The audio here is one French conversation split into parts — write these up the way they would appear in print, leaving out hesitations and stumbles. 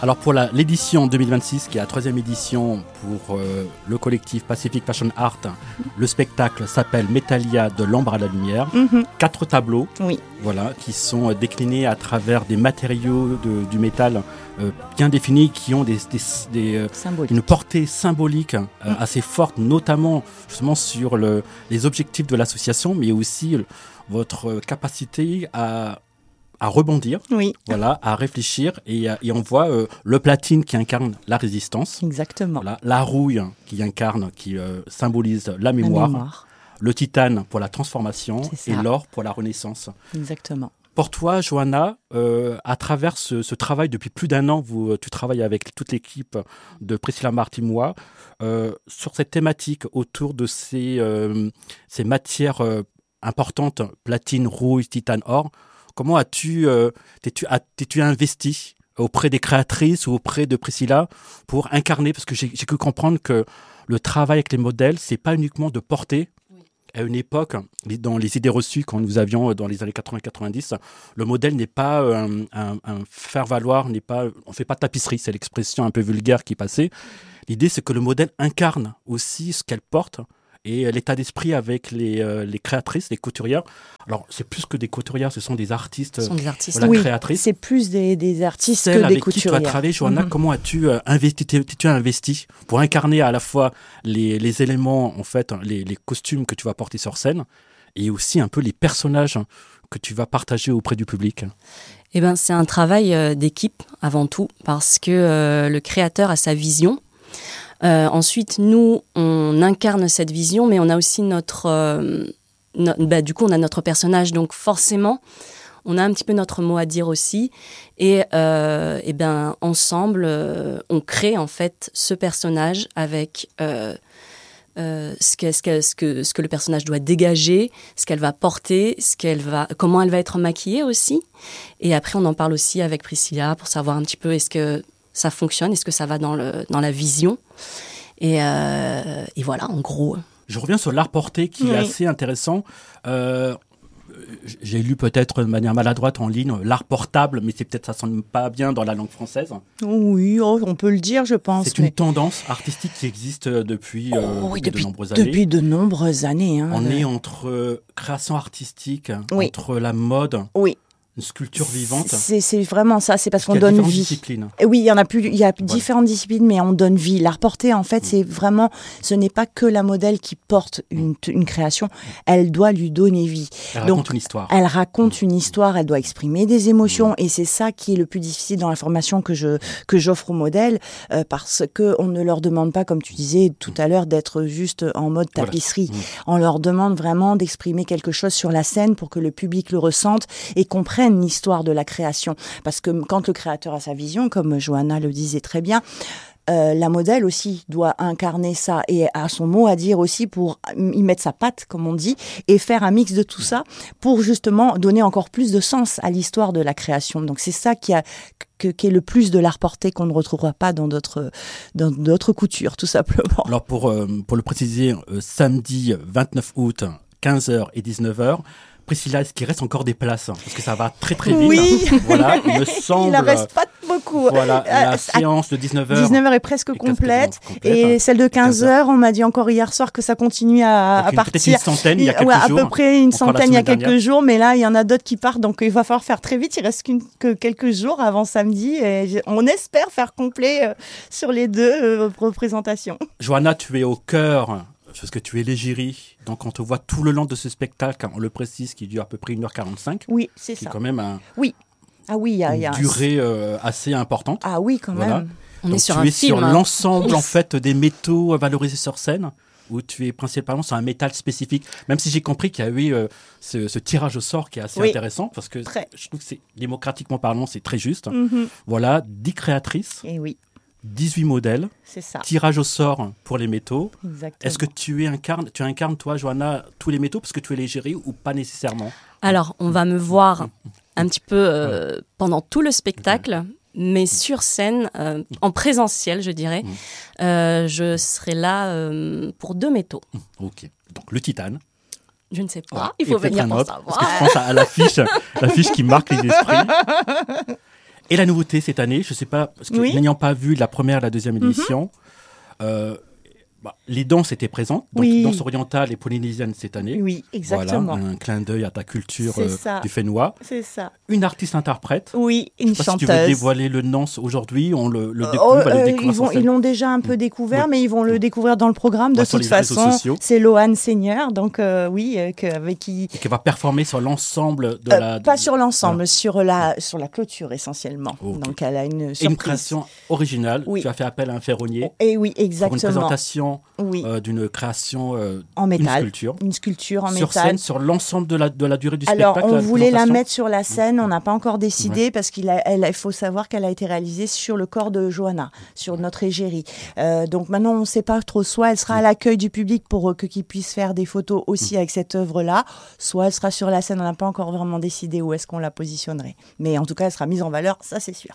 Alors pour l'édition 2026, qui est la 3e édition pour le collectif Pacific Fashion Art, le spectacle s'appelle Métallia de l'ombre à la lumière. 4 tableaux, voilà, qui sont déclinés à travers des matériaux du métal bien définis, qui ont une portée symbolique assez forte, notamment justement sur les objectifs de l'association, mais aussi votre capacité à rebondir, voilà, à réfléchir, et on voit le platine qui incarne la résistance. Exactement. Voilà, la rouille qui symbolise la mémoire, le titane pour la transformation et l'or pour la renaissance. Exactement. Pour toi, Johanna, à travers ce travail depuis plus d'1 an, tu travailles avec toute l'équipe de Priscilla Martimois sur cette thématique autour de ces matières importantes, platine, rouille, titane, or. Comment t'es-tu investi auprès des créatrices ou auprès de Priscilla pour incarner, parce que j'ai cru comprendre que le travail avec les modèles, c'est pas uniquement de porter. À une époque, dans les idées reçues quand nous avions dans les années 80-90, le modèle n'est pas un faire-valoir, on fait pas de tapisserie, c'est l'expression un peu vulgaire qui passait. L'idée, c'est que le modèle incarne aussi ce qu'elle porte et l'état d'esprit avec les créatrices, les couturières. Alors, c'est plus que des couturières, ce sont des artistes, créatrices. C'est plus des artistes que des avec couturières. Qui tu as travaillé, Johanna, comment as-tu investi pour incarner à la fois les éléments, en fait, les costumes que tu vas porter sur scène, et aussi un peu les personnages que tu vas partager auprès du public? Eh ben, c'est un travail d'équipe avant tout, parce que le créateur a sa vision. Ensuite, nous, on incarne cette vision, mais on a aussi du coup, on a notre personnage. Donc, forcément, on a un petit peu notre mot à dire aussi. Et ensemble, on crée, en fait, ce personnage avec ce que le personnage doit dégager, ce qu'elle va porter, comment elle va être maquillée aussi. Et après, on en parle aussi avec Priscilla pour savoir un petit peu est-ce que ça fonctionne, est-ce que ça va dans la vision, et voilà, en gros. Je reviens sur l'art porté qui est assez intéressant. J'ai lu peut-être de manière maladroite en ligne l'art portable, mais ça sonne pas bien dans la langue française. Oui, on peut le dire, je pense. C'est une tendance artistique qui existe depuis de nombreuses années. Depuis de nombreuses années. On est entre création artistique, entre la mode. Oui. Une sculpture vivante. C'est vraiment ça, c'est parce qu'on donne vie. Disciplines. Et oui, il y a différentes disciplines, mais on donne vie. L'art porté, en fait, c'est vraiment, ce n'est pas que la modèle qui porte une création, elle doit lui donner vie. Elle raconte une histoire. Elle raconte une histoire, elle doit exprimer des émotions, et c'est ça qui est le plus difficile dans la formation que j'offre aux modèles, parce que on ne leur demande pas, comme tu disais tout à l'heure, d'être juste en mode tapisserie. Voilà. On leur demande vraiment d'exprimer quelque chose sur la scène pour que le public le ressente et comprenne l'histoire de la création. Parce que quand le créateur a sa vision, comme Johanna le disait très bien, la modèle aussi doit incarner ça et a son mot à dire aussi pour y mettre sa patte, comme on dit, et faire un mix de tout ça pour justement donner encore plus de sens à l'histoire de la création. Donc c'est ça qui est le plus de l'art porté qu'on ne retrouvera pas dans d'autres coutures, tout simplement. Alors pour le préciser, samedi 29 août, 15h et 19h, Priscilla, est-ce qu'il reste encore des places? Parce que ça va très très vite. Oui. Voilà, il me semble. Il n'en reste pas beaucoup. Voilà, la séance de 19h. 19h est presque complète. Et celle de 15h, on m'a dit encore hier soir que ça continue à partir. Peut-être une centaine il y a quelques jours. À peu près une centaine il y a quelques jours. Mais là, il y en a d'autres qui partent. Donc, il va falloir faire très vite. Il reste que quelques jours avant samedi. Et on espère faire complet sur les 2 représentations. Johanna, tu es au cœur. Parce que tu es l'égérie, donc on te voit tout le long de ce spectacle, on le précise, qui dure à peu près 1h45. Oui, c'est ça. C'est quand même une durée assez importante. Ah oui, quand même. On donc est sur tu un es film. Sur l'ensemble en fait des métaux valorisés sur scène, où tu es principalement sur un métal spécifique. Même si j'ai compris qu'il y a eu ce tirage au sort qui est assez intéressant, parce que je trouve que démocratiquement parlant, c'est très juste. Mm-hmm. Voilà, 10 créatrices. Et oui. 18 modèles, c'est ça. Tirage au sort pour les métaux. Exactement. Est-ce que tu incarnes, toi, Johanna, tous les métaux parce que tu es l'égérie ou pas nécessairement? Alors, on va me voir un petit peu pendant tout le spectacle, mais sur scène, en présentiel, je dirais. Je serai là pour 2 métaux. Ok, donc le titane. Je ne sais pas, il faut venir pour savoir. Parce que je pense à l'affiche qui marque les esprits. Et la nouveauté cette année, je ne sais pas, parce que n'ayant pas vu la première et la deuxième édition, les danses étaient présentes, donc danse orientale et polynésienne cette année. Oui, exactement. Voilà, un clin d'œil à ta culture du Fénois. C'est ça. Une artiste-interprète. Oui, une chanteuse. Si tu veux dévoiler le nom aujourd'hui, on le découvre. Ils l'ont déjà un peu découvert, mais ils vont le découvrir dans le programme. De toute façon, c'est Loane Seigneur, donc avec qui... Et qui va performer sur l'ensemble de la... Pas sur l'ensemble, sur la clôture essentiellement. Okay. Donc elle a une surprise. Et une création originale. Tu as fait appel à un ferronnier. Et oui, exactement. Pour une présentation d'une création en métal, une sculpture en sur métal. Scène, sur l'ensemble de la durée du spectacle. Alors, on voulait la mettre sur la scène, on n'a pas encore décidé parce qu'il faut savoir qu'elle a été réalisée sur le corps de Johanna, sur notre égérie. Donc maintenant, on ne sait pas trop. Soit elle sera à l'accueil du public pour qu'ils puissent faire des photos aussi avec cette œuvre-là, soit elle sera sur la scène. On n'a pas encore vraiment décidé où est-ce qu'on la positionnerait. Mais en tout cas, elle sera mise en valeur, ça c'est sûr.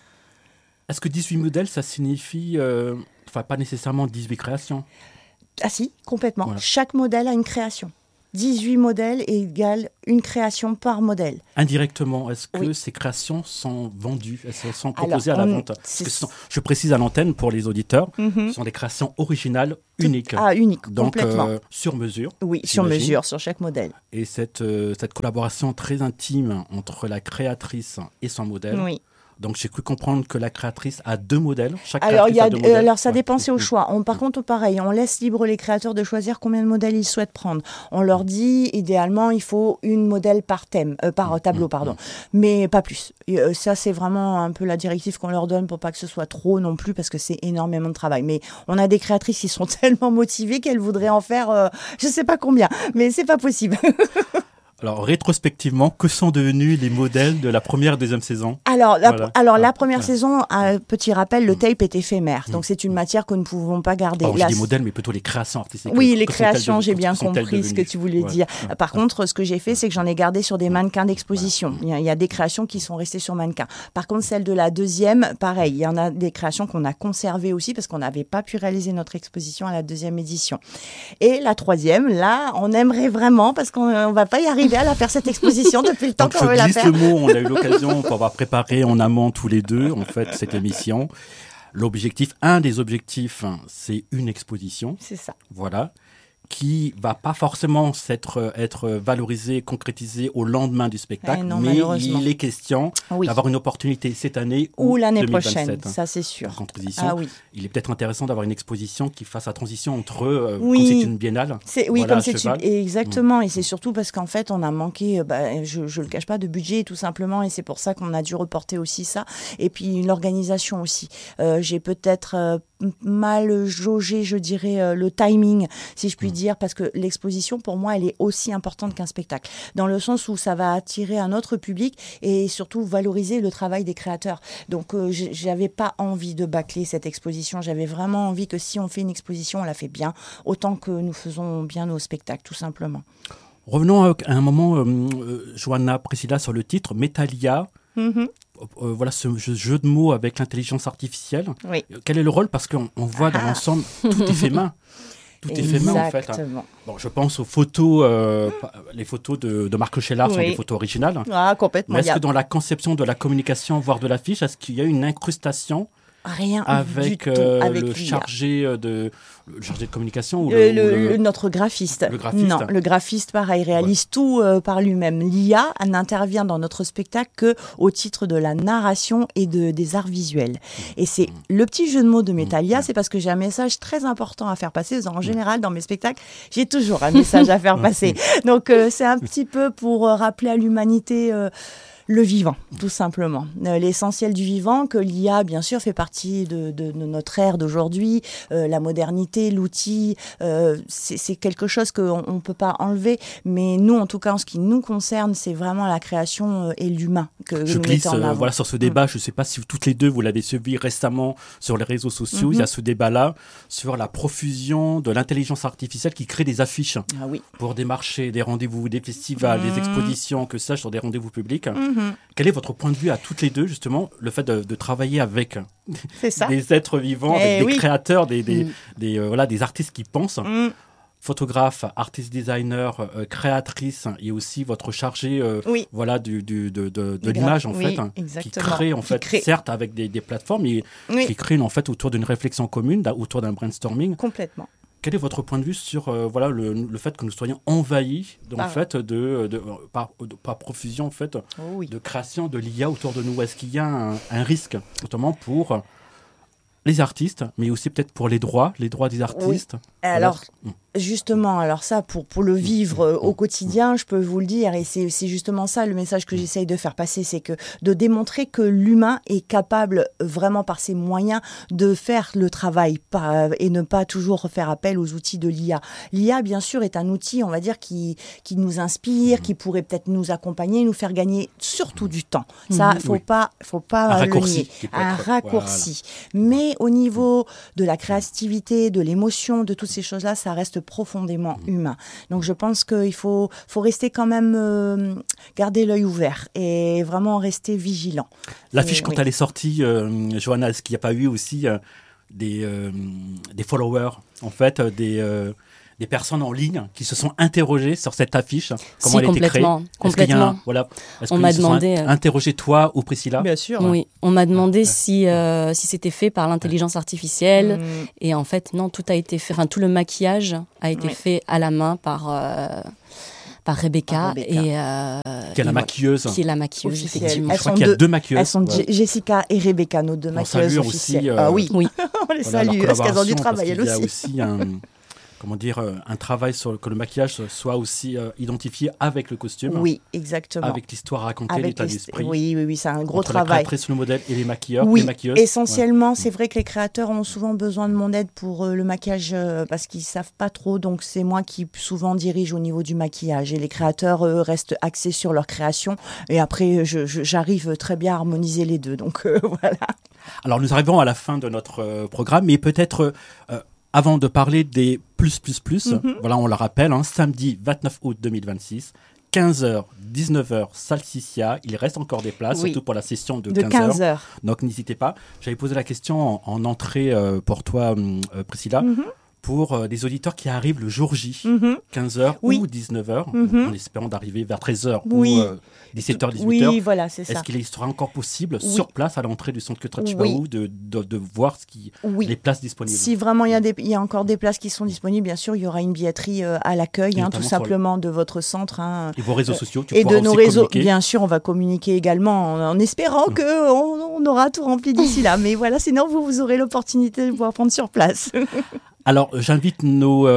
Est-ce que 18 modèles, ça signifie... pas nécessairement 18 créations. Ah si, complètement. Voilà. Chaque modèle a une création. 18 modèles égale une création par modèle. Indirectement, est-ce que ces créations sont vendues, elles sont proposées à la vente? Je précise à l'antenne pour les auditeurs, ce sont des créations originales uniques. Uniques, donc, complètement. Sur mesure. Oui, sur mesure, sur chaque modèle. Et cette collaboration très intime entre la créatrice et son modèle. Oui. Donc, j'ai cru comprendre que la créatrice a 2 modèles. Alors, ça dépend, c'est au choix. Par contre, pareil, on laisse libre les créateurs de choisir combien de modèles ils souhaitent prendre. On leur dit, idéalement, il faut une modèle par thème, par tableau, pardon. Mais pas plus. Ça, c'est vraiment un peu la directive qu'on leur donne pour pas que ce soit trop non plus, parce que c'est énormément de travail. Mais on a des créatrices qui sont tellement motivées qu'elles voudraient en faire, je sais pas combien, mais c'est pas possible. Alors, rétrospectivement, que sont devenus les modèles de la première et deuxième saison? La première saison, petit rappel, le tape est éphémère. Donc, c'est une matière que nous ne pouvons pas garder. J'ai des modèles, mais plutôt les créations artistiques. Oui, les créations, j'ai bien compris ce que tu voulais dire. Par contre, ce que j'ai fait, c'est que j'en ai gardé sur des mannequins d'exposition. Il y a des créations qui sont restées sur mannequins. Par contre, celle de la deuxième, pareil, il y en a des créations qu'on a conservées aussi parce qu'on n'avait pas pu réaliser notre exposition à la deuxième édition. Et la troisième, là, on aimerait vraiment, parce qu'on ne va pas y arriver à la faire cette exposition depuis le temps qu'on veut la faire. Je glisse le mot, on a eu l'occasion pour avoir préparé en amont tous les deux en fait cette émission. Un des objectifs, c'est une exposition. C'est ça. Voilà. Qui va pas forcément être valorisé, concrétisé au lendemain du spectacle, mais il est question d'avoir une opportunité cette année ou l'année 2027, prochaine, ça c'est sûr. Il est peut-être intéressant d'avoir une exposition qui fasse la transition entre, comme c'est une biennale, exactement, et c'est surtout parce qu'en fait on a manqué, je le cache pas, de budget tout simplement, et c'est pour ça qu'on a dû reporter aussi ça, et puis l'organisation aussi. J'ai peut-être mal jaugé, je dirais, le timing, si je puis dire, parce que l'exposition, pour moi, elle est aussi importante qu'un spectacle, dans le sens où ça va attirer un autre public et surtout valoriser le travail des créateurs. Donc, j'avais pas envie de bâcler cette exposition. J'avais vraiment envie que si on fait une exposition, on la fait bien, autant que nous faisons bien nos spectacles, tout simplement. Revenons à un moment, Johanna, Priscilla, sur le titre, Metalia. Voilà ce jeu de mots avec l'intelligence artificielle. Oui. Quel est le rôle? Parce qu'on voit dans l'ensemble, tout est fait main. Tout est fait main, en fait. Bon, je pense aux photos, les photos de Marc Chellard sont des photos originales. Complètement. Mais est-ce que dans la conception de la communication, voire de l'affiche, est-ce qu'il y a une incrustation Rien avec, du tout avec le chargé de communication ou notre graphiste. Le graphiste. Non, le graphiste, pareil, réalise tout par lui-même. L'IA n'intervient dans notre spectacle que au titre de la narration et des arts visuels. Et c'est le petit jeu de mots de Metalia, c'est parce que j'ai un message très important à faire passer. En général, dans mes spectacles, j'ai toujours un message à faire passer. Donc, c'est un petit peu pour rappeler à l'humanité... le vivant, tout simplement. L'essentiel du vivant, que l'IA, bien sûr, fait partie de notre ère d'aujourd'hui. La modernité, l'outil, c'est quelque chose qu'on ne peut pas enlever. Mais nous, en tout cas, en ce qui nous concerne, c'est vraiment la création et l'humain que nous mettons en avant. Sur ce débat. Je ne sais pas si toutes les deux, vous l'avez suivi récemment sur les réseaux sociaux. Il y a ce débat-là sur la profusion de l'intelligence artificielle qui crée des affiches pour des marchés, des rendez-vous, des festivals, des expositions, que ça, sur des rendez-vous publics. Quel est votre point de vue à toutes les deux, justement, le fait de travailler avec des êtres vivants, avec des créateurs, des artistes qui pensent photographe, artiste designer, créatrice et aussi votre chargée voilà, de l'image en fait, qui crée en fait, certes avec des plateformes, mais qui crée en fait autour d'une réflexion commune, autour d'un brainstorming. Complètement. Quel est votre point de vue sur voilà, le fait que nous soyons envahis en fait, par profusion en fait, de création de l'IA autour de nous? Est-ce qu'il y a un risque notamment pour les artistes, mais aussi peut-être pour les droits des artistes? Alors, justement, alors ça, pour le vivre au quotidien, je peux vous le dire, et c'est justement ça le message que j'essaye de faire passer, c'est que de démontrer que l'humain est capable vraiment par ses moyens de faire le travail et ne pas toujours faire appel aux outils de l'IA. L'IA, bien sûr, est un outil, on va dire, qui nous inspire, qui pourrait peut-être nous accompagner, nous faire gagner surtout du temps. Ça, faut pas le nier. Un raccourci. Voilà. Mais au niveau de la créativité, de l'émotion, de toutes ces choses-là, ça reste profondément humain. Donc je pense qu'il faut rester quand même, garder l'œil ouvert et vraiment rester vigilant. L'affiche, quand elle est sortie, Johanna, est-ce qu'il n'y a pas eu aussi des followers, en fait, des personnes en ligne qui se sont interrogées sur cette affiche, comment elle a été créée? Complètement. Est-ce on m'a demandé interrogé toi ou Priscilla? Bien sûr. Oui, on m'a demandé si c'était fait par l'intelligence artificielle et en fait non, tout a été fait. Enfin, tout le maquillage a été fait à la main par Rebecca. Qui est la maquilleuse. Qui est la maquilleuse, effectivement. Je crois qu'il y a deux maquilleuses. Elles sont Jessica et Rebecca, nos deux maquilleuses officielles. Aussi, oui. On les salue, parce qu'elles ont du travail, elles aussi. Il y a aussi un travail sur que le maquillage soit aussi identifié avec le costume. Oui, exactement. Avec l'histoire racontée, l'état d'esprit. Oui, c'est un gros entre travail. La créatrice, le modèle et les maquilleurs, oui, les maquilleuses. Essentiellement, c'est vrai que les créateurs ont souvent besoin de mon aide pour le maquillage parce qu'ils ne savent pas trop. Donc, c'est moi qui souvent dirige au niveau du maquillage. Et les créateurs restent axés sur leur création. Et après, j'arrive très bien à harmoniser les deux. Donc, voilà. Alors, nous arrivons à la fin de notre programme, mais peut-être... avant de parler des plus, voilà, on le rappelle, samedi 29 août 2026, 15h, 19h, Salsiccia. Il reste encore des places, surtout pour la session de 15h. Donc, n'hésitez pas. J'avais posé la question en entrée pour toi, Priscilla. Pour des auditeurs qui arrivent le jour J, 15h ou 19h, en espérant d'arriver vers 13h ou 17h, 18h. Oui, voilà, c'est ça. Est-ce qu'il sera encore possible, sur place, à l'entrée du centre culturel Chibaou, de voir les places disponibles? Si vraiment il y a encore des places qui sont disponibles, bien sûr, il y aura une billetterie à l'accueil, tout simplement, de votre centre. Et vos réseaux sociaux, et de nos réseaux, bien sûr, on va communiquer également en espérant qu'on aura tout rempli d'ici là. Mais voilà, sinon, vous aurez l'opportunité de pouvoir prendre sur place. Alors, j'invite nos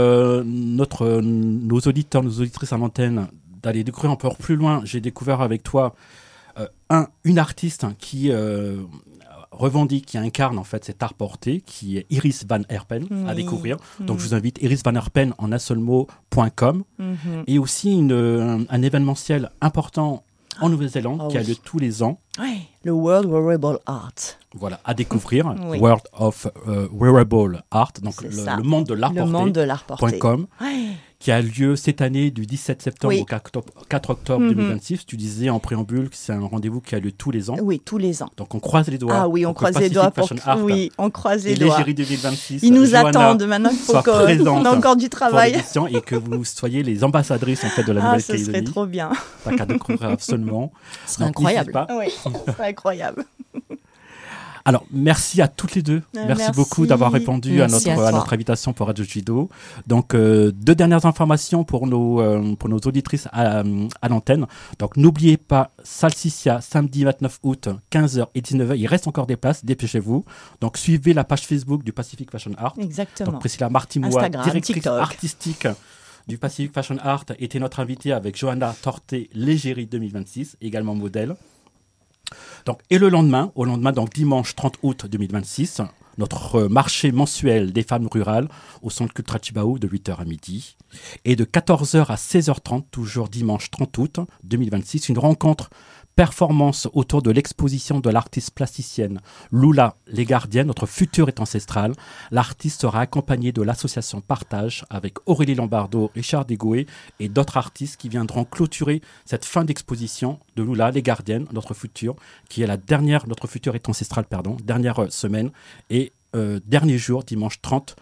auditeurs, nos auditrices à l'antenne d'aller découvrir un peu plus loin. J'ai découvert avec toi une artiste qui revendique, qui incarne en fait cet art porté, qui est Iris Van Herpen, à découvrir. Donc, je vous invite Iris Van Herpen en un seul mot.com. Et aussi un événementiel important en Nouvelle-Zélande qui a lieu tous les ans. Oui, le World Wearable Art. Voilà, à découvrir. World of Wearable Art, donc le monde de l'art porté. Le monde de l'art porté.com. Qui a lieu cette année du 17 septembre au 4 octobre 2026. Tu disais en préambule que c'est un rendez-vous qui a lieu tous les ans. Oui, tous les ans. Donc on croise les doigts. Ah oui, on croise les doigts pour on croise les doigts. L'égérie 2026. Ils nous attendent maintenant. Il faut qu'on a encore du travail. Et que vous soyez les ambassadrices en fait de la Nouvelle-Calédonie. Ce serait trop bien. T'as qu'à découvrir absolument. Ce serait incroyable. Oui, ce serait incroyable. Alors, merci à toutes les deux. Merci beaucoup d'avoir répondu à notre invitation pour Radio Judo. Donc, deux dernières informations pour nos auditrices à l'antenne. Donc, n'oubliez pas, Salsiccia, samedi 29 août, 15h et 19h. Il reste encore des places, dépêchez-vous. Donc, suivez la page Facebook du Pacific Fashion Art. Exactement. Donc, Priscilla Martimois, directrice artistique du Pacific Fashion Art, était notre invitée avec Johanna Torté, l'égérie 2026, également modèle. Donc, et le lendemain, donc dimanche 30 août 2026, notre marché mensuel des femmes rurales au centre culturel Chibaou de 8h à midi. Et de 14h à 16h30, toujours dimanche 30 août 2026, une rencontre performance autour de l'exposition de l'artiste plasticienne Lula Les Gardiennes, notre futur est ancestral. L'artiste sera accompagné de l'association Partage avec Aurélie Lombardo, Richard Degoué et d'autres artistes qui viendront clôturer cette fin d'exposition de Lula Les Gardiennes, notre futur, qui est notre futur est ancestral, dernière semaine et dernier jour, dimanche 30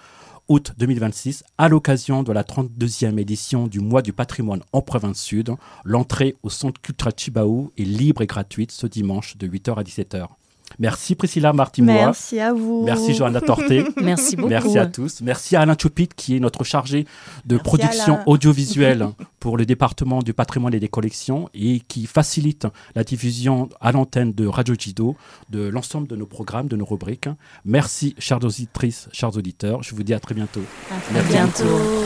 août 2026, à l'occasion de la 32e édition du Mois du patrimoine en province sud. L'entrée au Centre culturel Chibaou est libre et gratuite ce dimanche de 8h à 17h. Merci Priscilla Martimois. Merci à vous. Merci Johanna Torté. Merci beaucoup. Merci à tous. Merci à Alain Tchoupit qui est notre chargé de Merci production Alain. audiovisuelle pour le département du patrimoine et des collections et qui facilite la diffusion à l'antenne de Radio Jido de l'ensemble de nos programmes, de nos rubriques. Merci chères auditrices, chers auditeurs. Je vous dis à très bientôt. À bientôt.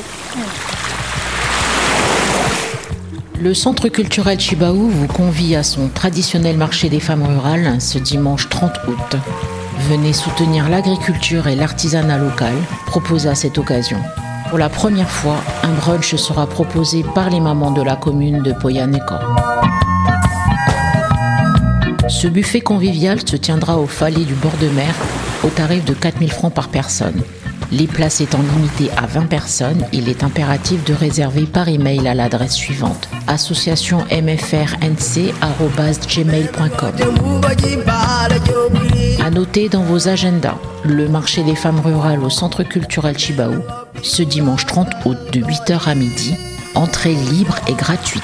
Le Centre culturel Chibaou vous convie à son traditionnel marché des femmes rurales ce dimanche 30 août. Venez soutenir l'agriculture et l'artisanat local proposé à cette occasion. Pour la première fois, un brunch sera proposé par les mamans de la commune de Poyaneko. Ce buffet convivial se tiendra au Fallet du bord de mer au tarif de 4 000 francs par personne. Les places étant limitées à 20 personnes, il est impératif de réserver par email à l'adresse suivante: associationmfrnc@gmail.com. À noter dans vos agendas, le marché des femmes rurales au Centre culturel Chibaou, ce dimanche 30 août de 8h à midi, entrée libre et gratuite.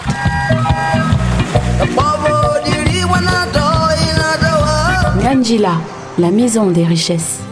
Ngandjila, la maison des richesses.